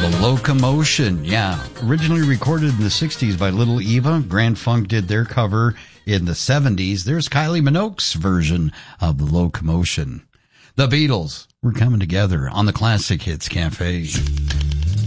The Locomotion, yeah. Originally recorded in the 60s by Little Eva. Grand Funk did their cover in the 70s. There's Kylie Minogue's version of The Locomotion. The Beatles were coming together on the Classic Hits Cafe.